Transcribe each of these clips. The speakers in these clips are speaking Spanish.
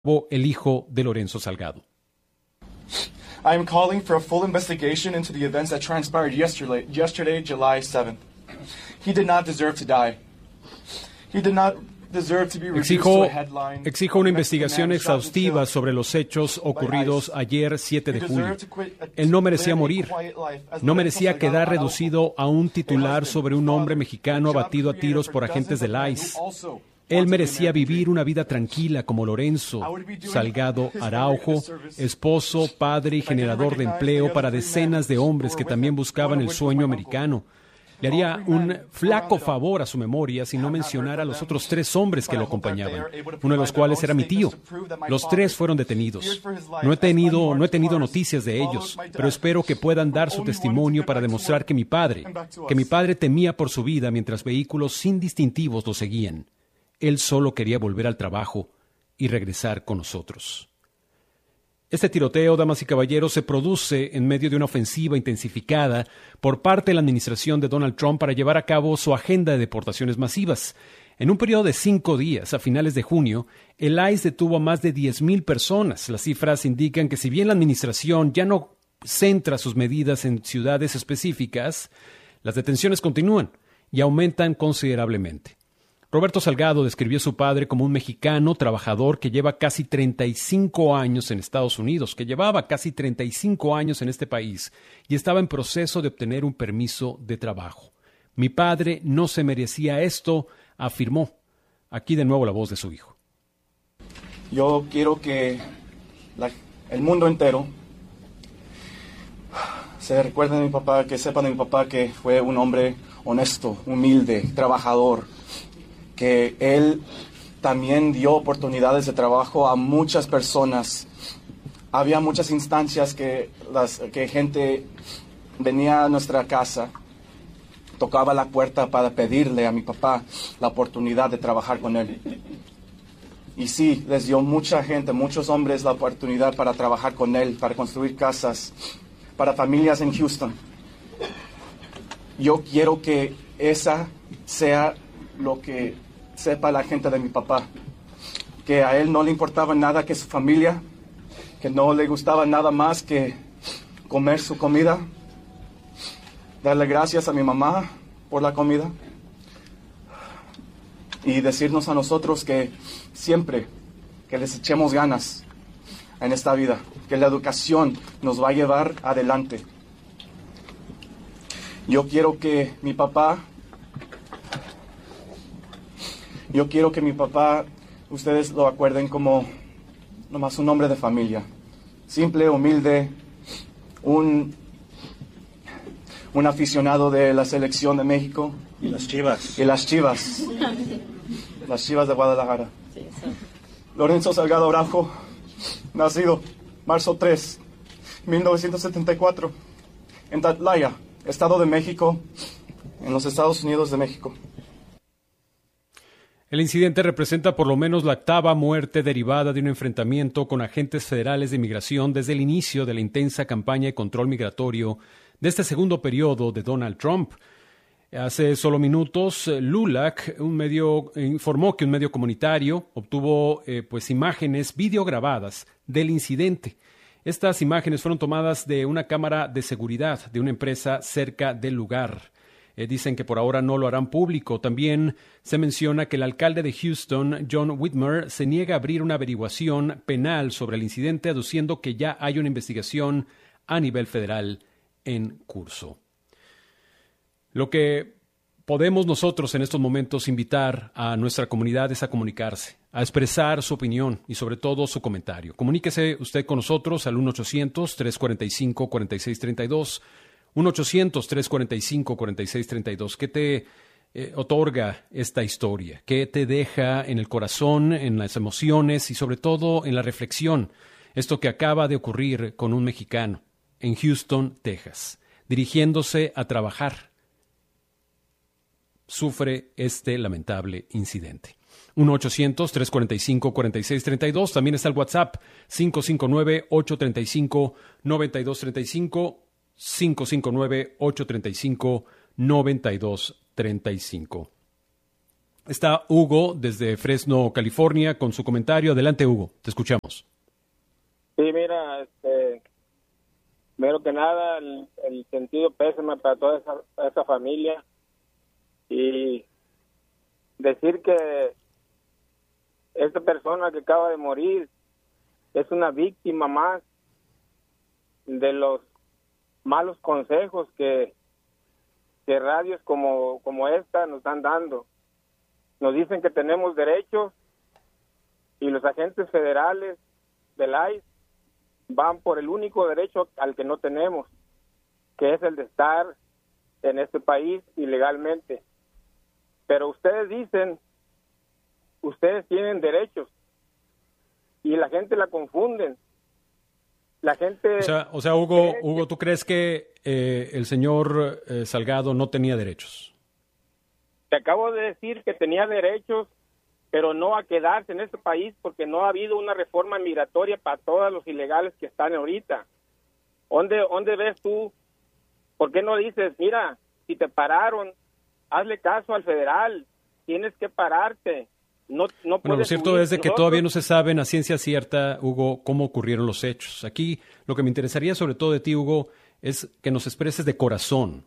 el hijo de Lorenzo Salgado. I am calling for a full investigation into the events that transpired yesterday, July 7th. He did not deserve to die. He did not deserve to be reduced to a headline. Exijo una investigación exhaustiva sobre los hechos ocurridos ayer 7 de julio. Él no merecía morir. No merecía quedar reducido a un titular sobre un hombre mexicano abatido a tiros por agentes del ICE. Él merecía vivir una vida tranquila como Lorenzo Salgado Araujo, esposo, padre y generador de empleo para decenas de hombres que también buscaban el sueño americano. Le haría un flaco favor a su memoria si no mencionara a los otros 3 hombres que lo acompañaban, uno de los cuales era mi tío. Los 3 fueron detenidos. No he tenido noticias de ellos, pero espero que puedan dar su testimonio para demostrar que mi padre temía por su vida mientras vehículos sin distintivos lo seguían. Él solo quería volver al trabajo y regresar con nosotros. Este tiroteo, damas y caballeros, se produce en medio de una ofensiva intensificada por parte de la administración de Donald Trump para llevar a cabo su agenda de deportaciones masivas. En un periodo de 5 días, a finales de junio, el ICE detuvo a más de 10,000 personas. Las cifras indican que si bien la administración ya no centra sus medidas en ciudades específicas, las detenciones continúan y aumentan considerablemente. Roberto Salgado describió a su padre como un mexicano trabajador que lleva casi 35 años en Estados Unidos, que llevaba casi 35 años en este país y estaba en proceso de obtener un permiso de trabajo. Mi padre no se merecía esto, afirmó. Aquí de nuevo la voz de su hijo. Yo quiero que el mundo entero se recuerde de mi papá, que sepan de mi papá que fue un hombre honesto, humilde, trabajador, que él también dio oportunidades de trabajo a muchas personas. Había muchas instancias que gente venía a nuestra casa, tocaba la puerta para pedirle a mi papá la oportunidad de trabajar con él. Y sí, les dio mucha gente, muchos hombres la oportunidad para trabajar con él, para construir casas, para familias en Houston. Yo quiero que esa sea lo que sepa la gente de mi papá, que a él no le importaba nada que su familia, que no le gustaba nada más que comer su comida, darle gracias a mi mamá por la comida y decirnos a nosotros que siempre que les echemos ganas en esta vida, que la educación nos va a llevar adelante. Yo quiero que mi papá, ustedes lo acuerden como nomás un hombre de familia, simple, humilde, un aficionado de la selección de México. Y las Chivas. Las Chivas de Guadalajara. Lorenzo Salgado Araujo, nacido marzo 3, 1974, en Tatlaya, Estado de México, en los Estados Unidos de México. El incidente representa por lo menos la 8ª muerte derivada de un enfrentamiento con agentes federales de inmigración desde el inicio de la intensa campaña de control migratorio de este segundo periodo de Donald Trump. Hace solo minutos, LULAC, informó que un medio comunitario obtuvo imágenes videograbadas del incidente. Estas imágenes fueron tomadas de una cámara de seguridad de una empresa cerca del lugar. Dicen que por ahora no lo harán público. También se menciona que el alcalde de Houston, John Whitmer, se niega a abrir una averiguación penal sobre el incidente, aduciendo que ya hay una investigación a nivel federal en curso. Lo que podemos nosotros en estos momentos invitar a nuestra comunidad es a comunicarse, a expresar su opinión y sobre todo su comentario. Comuníquese usted con nosotros al 1-800-345-4632, 1-800-345-4632. ¿Qué te otorga esta historia? ¿Qué te deja en el corazón, en las emociones y sobre todo en la reflexión? Esto que acaba de ocurrir con un mexicano en Houston, Texas, dirigiéndose a trabajar, sufre este lamentable incidente. 1-800-345-4632. También está el WhatsApp 559-835-9235. 559-835-9235. Está Hugo desde Fresno, California, con su comentario. Adelante, Hugo, te escuchamos. Sí, mira, primero que nada, el sentido pésame para toda esa familia y decir que esta persona que acaba de morir es una víctima más de los malos consejos que radios como esta nos están dando. Nos dicen que tenemos derechos y los agentes federales del ICE van por el único derecho al que no tenemos, que es el de estar en este país ilegalmente. Pero ustedes dicen, ustedes tienen derechos y la gente la confunden. La gente... O sea, Hugo, ¿tú crees que el señor Salgado no tenía derechos? Te acabo de decir que tenía derechos, pero no a quedarse en este país porque no ha habido una reforma migratoria para todos los ilegales que están ahorita. ¿Dónde ves tú? ¿Por qué no dices, mira, si te pararon, hazle caso al federal, tienes que pararte? No bueno, lo cierto es de que todavía no se saben a ciencia cierta, Hugo, cómo ocurrieron los hechos. Aquí lo que me interesaría sobre todo de ti, Hugo, es que nos expreses de corazón.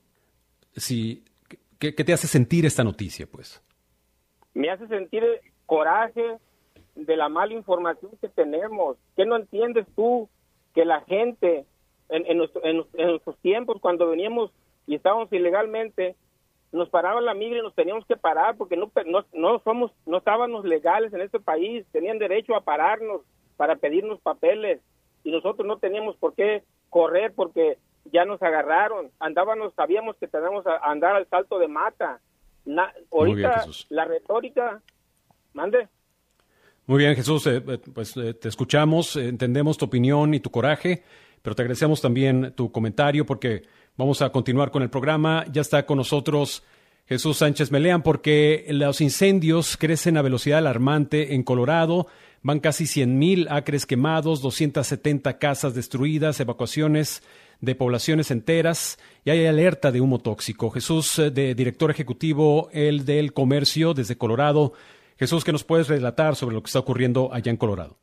¿Qué te hace sentir esta noticia, pues? Me hace sentir coraje de la mala información que tenemos. ¿Qué no entiendes tú? Que la gente, en nuestros tiempos, cuando veníamos y estábamos ilegalmente, nos paraban la migra y nos teníamos que parar porque no estábamos legales en este país. Tenían derecho a pararnos para pedirnos papeles y nosotros no teníamos por qué correr porque ya nos agarraron. Sabíamos que teníamos a andar al salto de mata. Ahorita bien, la retórica... Mande. Muy bien, Jesús, te escuchamos, entendemos tu opinión y tu coraje, pero te agradecemos también tu comentario porque vamos a continuar con el programa. Ya está con nosotros Jesús Sánchez Meleán porque los incendios crecen a velocidad alarmante en Colorado. Van casi 100,000 acres quemados, 270 casas destruidas, evacuaciones de poblaciones enteras y hay alerta de humo tóxico. Jesús, director ejecutivo del comercio desde Colorado. Jesús, ¿qué nos puedes relatar sobre lo que está ocurriendo allá en Colorado?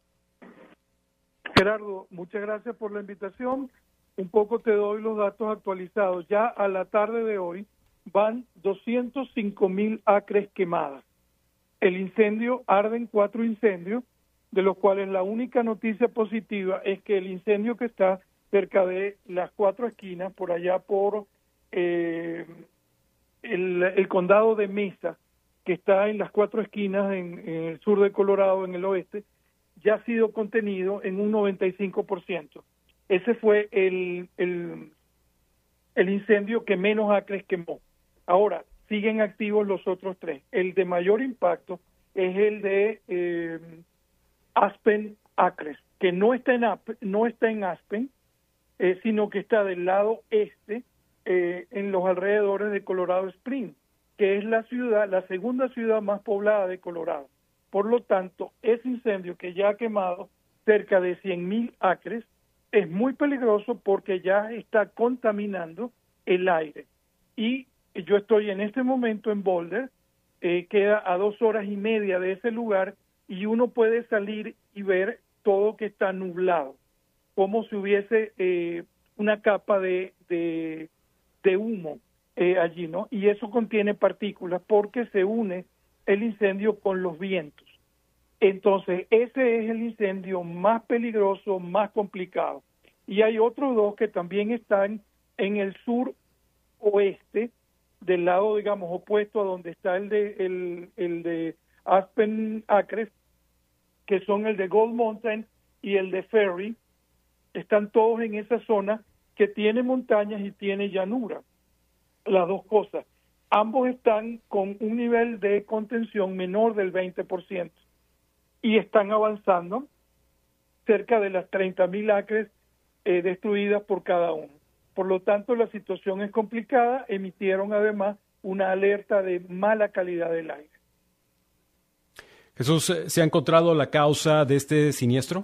Gerardo, muchas gracias por la invitación. Un poco te doy los datos actualizados. Ya a la tarde de hoy van 205,000 acres quemadas. El incendio, arden 4 incendios, de los cuales la única noticia positiva es que el incendio que está cerca de las 4 esquinas, por allá por el condado de Mesa, que está en las 4 esquinas en el sur de Colorado, en el oeste, ya ha sido contenido en un 95%. Ese fue el incendio que menos acres quemó. Ahora, siguen activos los otros 3. El de mayor impacto es el de Aspen Acres, que no está en Aspen, sino que está del lado este, en los alrededores de Colorado Springs, que es la segunda ciudad más poblada de Colorado. Por lo tanto, ese incendio que ya ha quemado cerca de 100,000 acres es muy peligroso porque ya está contaminando el aire. Y yo estoy en este momento en Boulder, queda a 2 horas y media de ese lugar y uno puede salir y ver todo que está nublado, como si hubiese una capa de humo allí, ¿no? Y eso contiene partículas porque se une el incendio con los vientos. Entonces, ese es el incendio más peligroso, más complicado. Y hay otros 2 que también están en el sur oeste, del lado, digamos, opuesto a donde está el de Aspen Acres, que son el de Gold Mountain y el de Ferry. Están todos en esa zona que tiene montañas y tiene llanura. Las 2 cosas. Ambos están con un nivel de contención menor del 20% y están avanzando cerca de las 30,000 acres destruidas por cada uno. Por lo tanto, la situación es complicada. Emitieron además una alerta de mala calidad del aire. Jesús, ¿se ha encontrado la causa de este siniestro?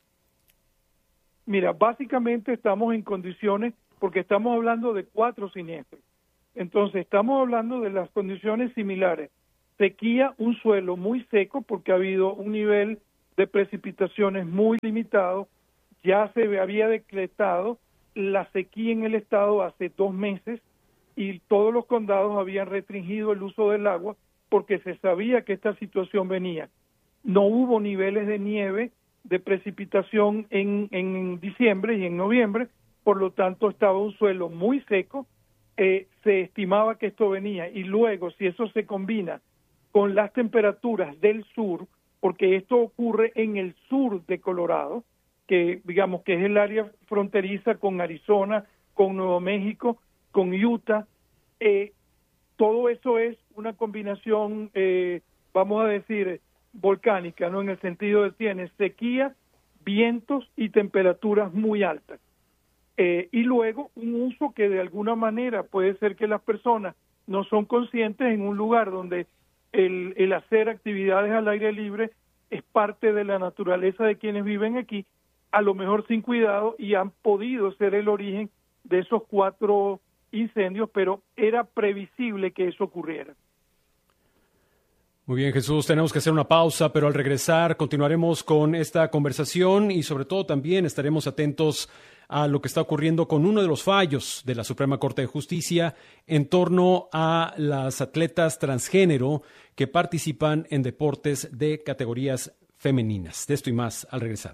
Mira, básicamente estamos en condiciones, porque estamos hablando de 4 siniestros. Entonces, estamos hablando de las condiciones similares. sequía, un suelo muy seco porque ha habido un nivel de precipitaciones muy limitado. Ya se había decretado la sequía en el estado hace 2 meses y todos los condados habían restringido el uso del agua porque se sabía que esta situación venía. No hubo niveles de nieve, de precipitación en diciembre y en noviembre, por lo tanto estaba un suelo muy seco. Se estimaba que esto venía, y luego si eso se combina con las temperaturas del sur, porque esto ocurre en el sur de Colorado, que digamos que es el área fronteriza con Arizona, con Nuevo México, con Utah, todo eso es una combinación, vamos a decir, volcánica, ¿no? En el sentido de tiene sequía, vientos y temperaturas muy altas. Y luego un uso que de alguna manera puede ser que las personas no son conscientes en un lugar donde el hacer actividades al aire libre es parte de la naturaleza de quienes viven aquí, a lo mejor sin cuidado, y han podido ser el origen de esos 4 incendios, pero era previsible que eso ocurriera. Muy bien, Jesús, tenemos que hacer una pausa, pero al regresar continuaremos con esta conversación y sobre todo también estaremos atentos a lo que está ocurriendo con uno de los fallos de la Suprema Corte de Justicia en torno a las atletas transgénero que participan en deportes de categorías femeninas. De esto y más al regresar.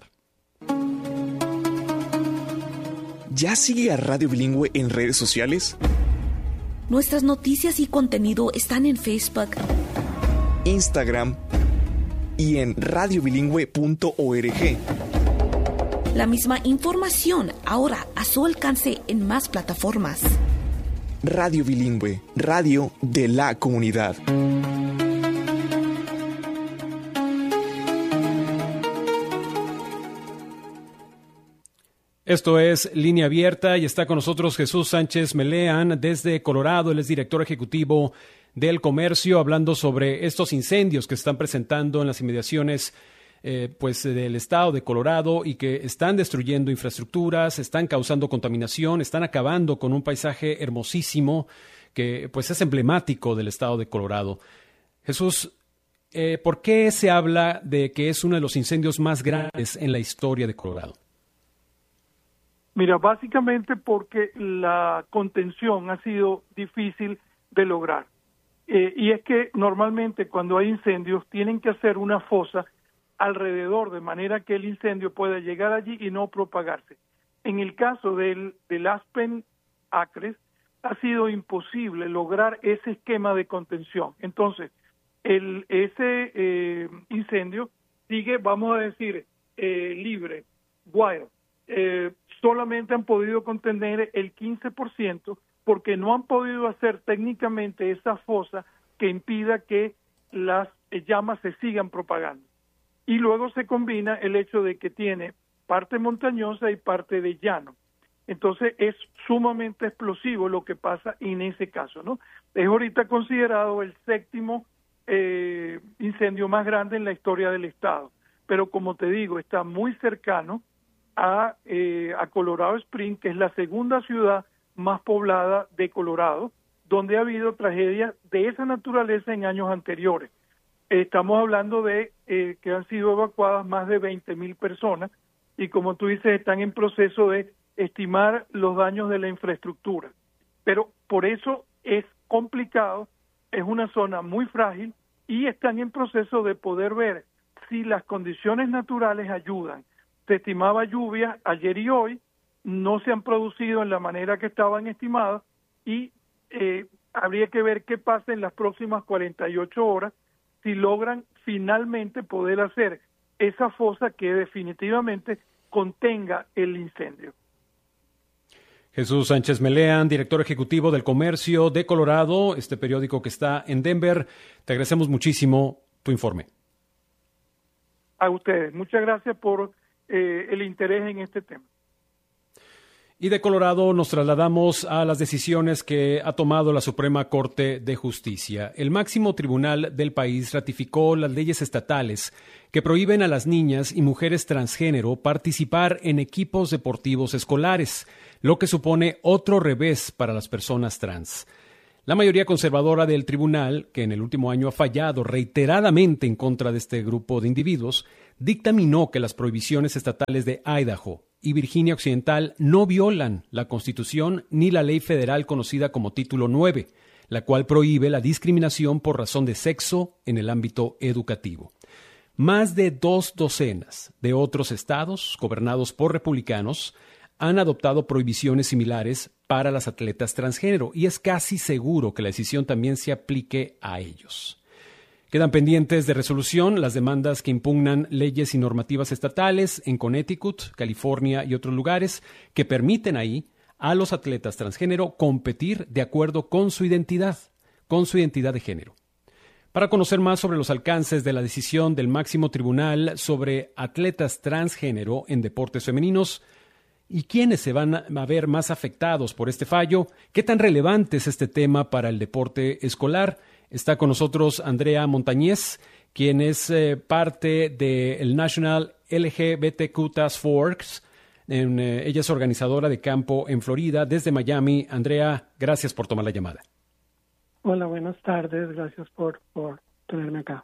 ¿Ya sigue a Radio Bilingüe en redes sociales? Nuestras noticias y contenido están en Facebook, Instagram y en radiobilingüe.org. La misma información ahora a su alcance en más plataformas. Radio Bilingüe, radio de la comunidad. Esto es Línea Abierta y está con nosotros Jesús Sánchez Meleán desde Colorado. Él es director ejecutivo del Comercio, hablando sobre estos incendios que se están presentando en las inmediaciones del estado de Colorado y que están destruyendo infraestructuras, están causando contaminación, están acabando con un paisaje hermosísimo que pues es emblemático del estado de Colorado. Jesús, ¿por qué se habla de que es uno de los incendios más grandes en la historia de Colorado? Mira, básicamente porque la contención ha sido difícil de lograr. Y es que normalmente cuando hay incendios tienen que hacer una fosa alrededor de manera que el incendio pueda llegar allí y no propagarse. En el caso del Aspen Acres ha sido imposible lograr ese esquema de contención. Entonces, ese incendio sigue, vamos a decir, libre, wild. Solamente han podido contener el 15% porque no han podido hacer técnicamente esa fosa que impida que las llamas se sigan propagando. Y luego se combina el hecho de que tiene parte montañosa y parte de llano. Entonces es sumamente explosivo lo que pasa en ese caso, ¿no? Es ahorita considerado el 7º incendio más grande en la historia del estado. Pero como te digo, está muy cercano a Colorado Springs, que es la segunda ciudad más poblada de Colorado, donde ha habido tragedias de esa naturaleza en años anteriores. Estamos hablando de que han sido evacuadas más de 20,000 personas y, como tú dices, están en proceso de estimar los daños de la infraestructura. Pero por eso es complicado, es una zona muy frágil y están en proceso de poder ver si las condiciones naturales ayudan. Se estimaba lluvia ayer y hoy, no se han producido en la manera que estaban estimadas y habría que ver qué pasa en las próximas 48 horas si logran finalmente poder hacer esa fosa que definitivamente contenga el incendio. Jesús Sánchez Meleán, director ejecutivo del Comercio de Colorado, este periódico que está en Denver. Te agradecemos muchísimo tu informe. A ustedes, muchas gracias por el interés en este tema. Y de Colorado nos trasladamos a las decisiones que ha tomado la Suprema Corte de Justicia. El máximo tribunal del país ratificó las leyes estatales que prohíben a las niñas y mujeres transgénero participar en equipos deportivos escolares, lo que supone otro revés para las personas trans. La mayoría conservadora del tribunal, que en el último año ha fallado reiteradamente en contra de este grupo de individuos, dictaminó que las prohibiciones estatales de Idaho y Virginia Occidental no violan la Constitución ni la ley federal conocida como Título 9, la cual prohíbe la discriminación por razón de sexo en el ámbito educativo. Más de 24 de otros estados, gobernados por republicanos, han adoptado prohibiciones similares para las atletas transgénero y es casi seguro que la decisión también se aplique a ellos. Quedan pendientes de resolución las demandas que impugnan leyes y normativas estatales en Connecticut, California y otros lugares que permiten ahí a los atletas transgénero competir de acuerdo con su identidad de género. Para conocer más sobre los alcances de la decisión del máximo tribunal sobre atletas transgénero en deportes femeninos y quiénes se van a ver más afectados por este fallo, qué tan relevante es este tema para el deporte escolar, está con nosotros Andrea Montañez, quien es parte del National LGBTQ Task Force. Ella es organizadora de campo en Florida, desde Miami. Andrea, gracias por tomar la llamada. Hola, buenas tardes. Gracias por tenerme acá.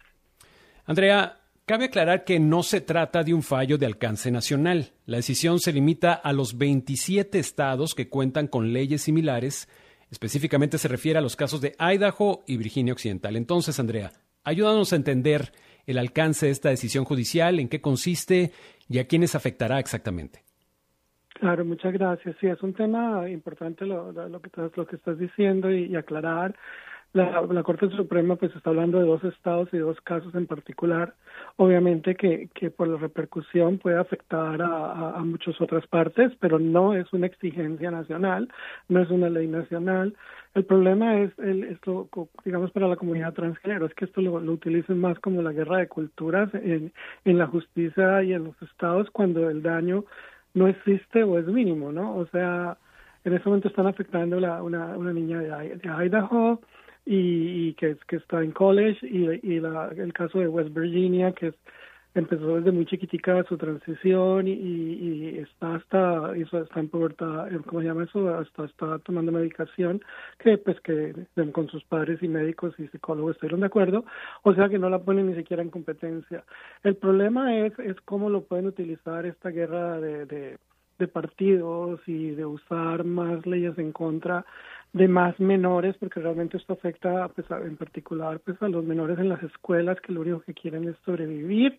Andrea, cabe aclarar que no se trata de un fallo de alcance nacional. La decisión se limita a los 27 estados que cuentan con leyes similares. Específicamente se refiere a los casos de Idaho y Virginia Occidental. Entonces, Andrea, ayúdanos a entender el alcance de esta decisión judicial, en qué consiste y a quiénes afectará exactamente. Claro, muchas gracias. Sí, es un tema importante lo que estás diciendo y aclarar. La Corte Suprema pues está hablando de 2 estados y 2 casos en particular. Obviamente que por la repercusión puede afectar a muchas otras partes, pero no es una exigencia nacional, no es una ley nacional. El problema es esto, digamos, para la comunidad transgénero, es que esto lo utilicen más como la guerra de culturas en la justicia y en los estados cuando el daño no existe o es mínimo, ¿no? O sea, en este momento están afectando una niña de Idaho y que está en college y el caso de West Virginia que empezó desde muy chiquitica su transición y está en pubertad, ¿cómo se llama eso? Está tomando medicación que con sus padres y médicos y psicólogos estuvieron de acuerdo, o sea que no la ponen ni siquiera en competencia. El problema es cómo lo pueden utilizar esta guerra de partidos y de usar más leyes en contra de más menores, porque realmente esto afecta pues, en particular pues, a los menores en las escuelas que lo único que quieren es sobrevivir,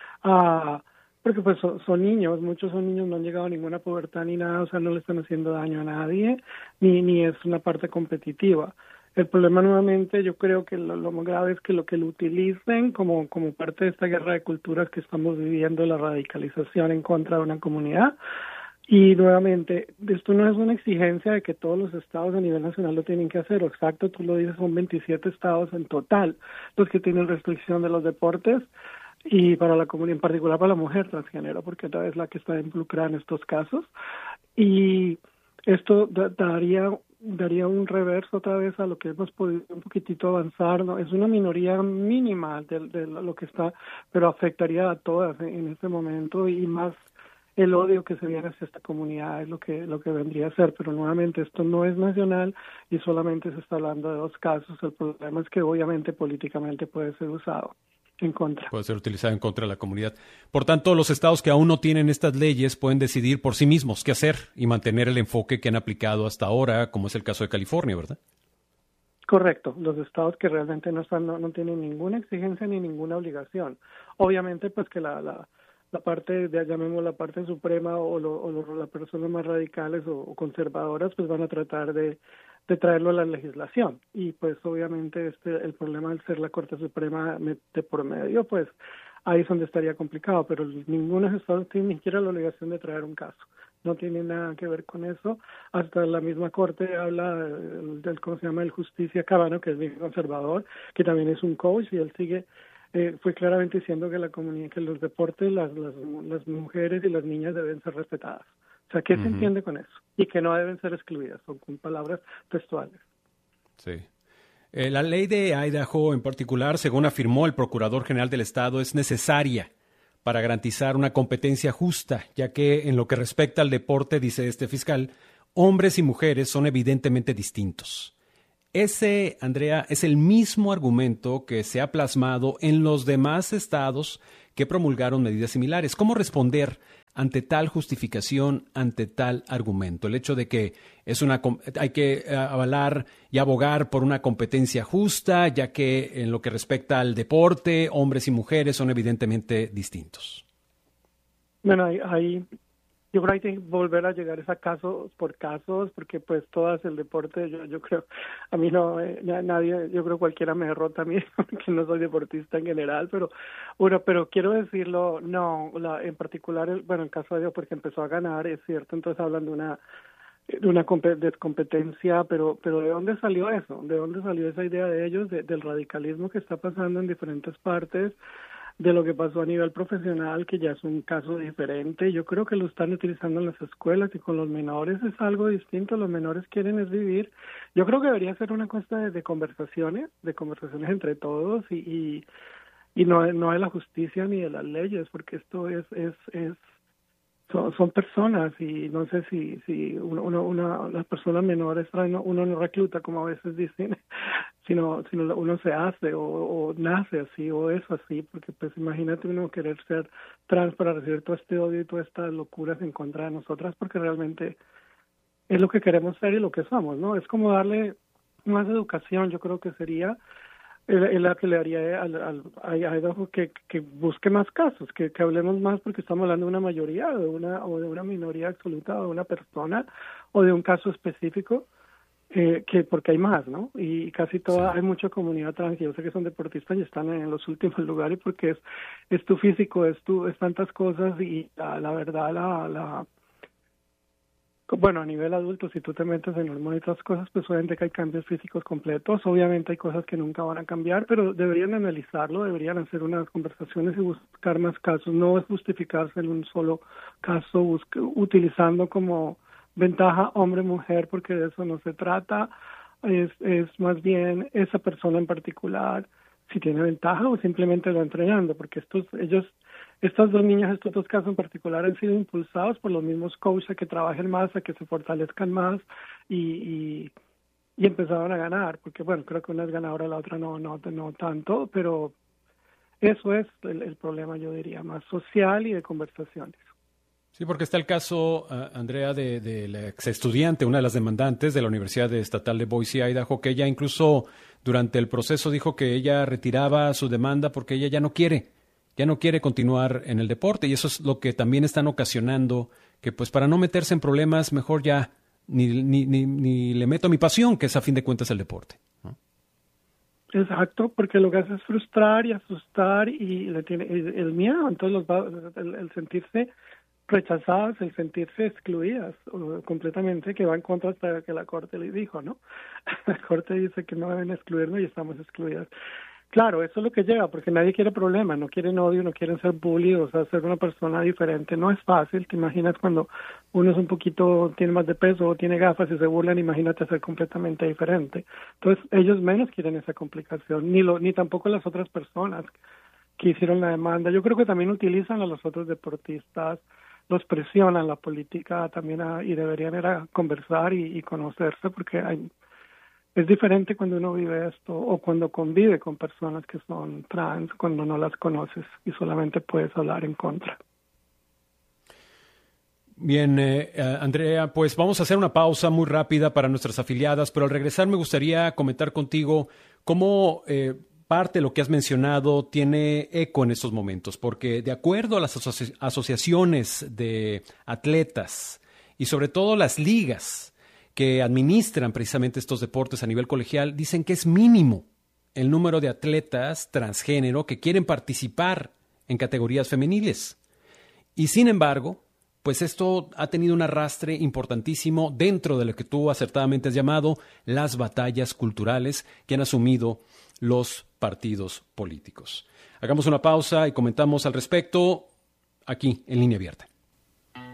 porque pues son niños, muchos son niños, no han llegado a ninguna pubertad ni nada, o sea, no le están haciendo daño a nadie, ni es una parte competitiva. El problema nuevamente, yo creo que lo más grave es que lo utilicen como parte de esta guerra de culturas que estamos viviendo, la radicalización en contra de una comunidad. Y nuevamente, esto no es una exigencia de que todos los estados a nivel nacional lo tienen que hacer. Exacto, tú lo dices, son 27 estados en total los que tienen restricción de los deportes y para la comunidad, en particular para la mujer transgénero, porque esta es la que está involucrada en estos casos. Y esto daría un reverso otra vez a lo que hemos podido un poquitito avanzar, ¿no? Es una minoría mínima de lo que está, pero afectaría a todas en este momento y más el odio que se viene hacia esta comunidad es lo que vendría a ser, pero nuevamente esto no es nacional y solamente se está hablando de 2 casos. El problema es que obviamente políticamente puede ser usado en contra. Puede ser utilizado en contra de la comunidad. Por tanto, los estados que aún no tienen estas leyes pueden decidir por sí mismos qué hacer y mantener el enfoque que han aplicado hasta ahora, como es el caso de California, ¿verdad? Correcto, los estados que realmente no tienen ninguna exigencia ni ninguna obligación. Obviamente, pues que la parte, llamémosla la parte suprema o las personas más radicales o conservadoras, pues van a tratar de traerlo a la legislación. Y pues obviamente el problema al ser la Corte Suprema de por medio, pues ahí es donde estaría complicado, pero ninguno de los estados tiene ni siquiera la obligación de traer un caso. No tiene nada que ver con eso. Hasta la misma Corte habla del ¿cómo se llama? El Justicia Cabano, que es bien conservador, que también es un coach y él sigue fue claramente diciendo que la comunidad, que los deportes, las mujeres y las niñas deben ser respetadas. O sea, ¿qué se entiende con eso? Y que no deben ser excluidas, son con palabras textuales. Sí. La ley de Idaho en particular, según afirmó el Procurador General del Estado, es necesaria para garantizar una competencia justa, ya que en lo que respecta al deporte, dice este fiscal, hombres y mujeres son evidentemente distintos. Ese, Andrea, es el mismo argumento que se ha plasmado en los demás estados que promulgaron medidas similares. ¿Cómo responder ante tal justificación, ante tal argumento? El hecho de que hay que avalar y abogar por una competencia justa, ya que en lo que respecta al deporte, hombres y mujeres son evidentemente distintos. Bueno, yo creo que hay que volver a llegar a casos por casos, porque pues todo es el deporte, yo creo, a mí no, nadie, yo creo cualquiera me derrota a mí, porque no soy deportista en general, pero quiero decirlo, no, en particular, el caso de Dios, porque empezó a ganar, es cierto, entonces hablan de una competencia, pero ¿de dónde salió eso? ¿De dónde salió esa idea de ellos, del radicalismo que está pasando en diferentes partes? De lo que pasó a nivel profesional, que ya es un caso diferente. Yo creo que lo están utilizando en las escuelas y con los menores es algo distinto. Los menores quieren es vivir. Yo creo que debería ser una cuesta de conversaciones entre todos y no de la justicia ni de las leyes, porque esto son personas y no sé si las personas menores uno no recluta, como a veces dicen, sino uno se hace o nace así o es así, porque pues imagínate uno querer ser trans para recibir todo este odio y todas estas locuras en contra de nosotras, porque realmente es lo que queremos ser y lo que somos, ¿no? Es como darle más educación, yo creo que sería la que le haría a Idaho que busque más casos, que hablemos más, porque estamos hablando de una mayoría o de una minoría absoluta o de una persona o de un caso específico, porque hay más, ¿no? Y casi toda, sí. Hay mucha comunidad trans, yo sé que son deportistas y están en los últimos lugares porque es tu físico, es tantas cosas y la verdad bueno, a nivel adulto, si tú te metes en hormonas y otras cosas, pues obviamente que hay cambios físicos completos, obviamente hay cosas que nunca van a cambiar, pero deberían analizarlo, deberían hacer unas conversaciones y buscar más casos, no es justificarse en un solo caso, utilizando como ventaja hombre-mujer, porque de eso no se trata, es más bien esa persona en particular, si tiene ventaja o simplemente lo entrenando, porque estas dos niñas, estos dos casos en particular han sido impulsados por los mismos coaches a que trabajen más, a que se fortalezcan más y empezaron a ganar, porque bueno, creo que una es ganadora, la otra no tanto, pero eso es el problema, yo diría, más social y de conversaciones. Sí, porque está el caso, Andrea, de la ex estudiante, una de las demandantes de la Universidad Estatal de Boise, Idaho, que ella incluso durante el proceso dijo que ella retiraba su demanda porque ella ya no quiere continuar en el deporte, y eso es lo que también están ocasionando, que pues para no meterse en problemas, mejor ya ni le meto mi pasión, que es a fin de cuentas el deporte, ¿no? Exacto, porque lo que hace es frustrar y asustar y le tiene el miedo, entonces el sentirse rechazadas, el sentirse excluidas completamente, que va en contra hasta que la Corte le dijo, ¿no? La Corte dice que no deben excluirnos y estamos excluidas. Claro, eso es lo que llega, porque nadie quiere problemas, no quieren odio, no quieren ser bully, o sea, ser una persona diferente. No es fácil, te imaginas cuando uno es un poquito, tiene más de peso o tiene gafas y se burlan, imagínate ser completamente diferente. Entonces, ellos menos quieren esa complicación, ni tampoco las otras personas que hicieron la demanda. Yo creo que también utilizan a los otros deportistas, los presionan la política también y deberían ir a conversar y conocerse, porque es diferente cuando uno vive esto o cuando convive con personas que son trans, cuando no las conoces y solamente puedes hablar en contra. Bien, Andrea, pues vamos a hacer una pausa muy rápida para nuestras afiliadas, pero al regresar me gustaría comentar contigo cómo parte de lo que has mencionado tiene eco en estos momentos, porque de acuerdo a las asociaciones de atletas y sobre todo las ligas que administran precisamente estos deportes a nivel colegial, dicen que es mínimo el número de atletas transgénero que quieren participar en categorías femeniles. Y sin embargo, pues esto ha tenido un arrastre importantísimo dentro de lo que tú acertadamente has llamado las batallas culturales que han asumido los partidos políticos. Hagamos una pausa y comentamos al respecto aquí en Línea Abierta.